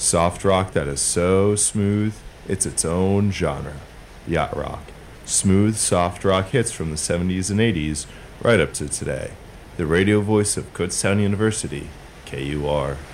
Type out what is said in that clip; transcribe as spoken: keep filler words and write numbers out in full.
Soft rock that is so smooth, it's its own genre. Yacht rock. Smooth, soft rock hits from the seventies and eighties, right up to today. The radio voice of Kutztown University, K U R.